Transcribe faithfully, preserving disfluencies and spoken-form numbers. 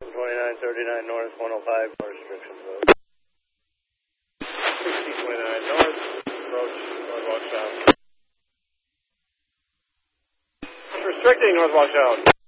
twenty-nine thirty-nine north, one oh five, no restrictions. sixteen twenty-nine north, approach northwalk south. Restricting northwalk south.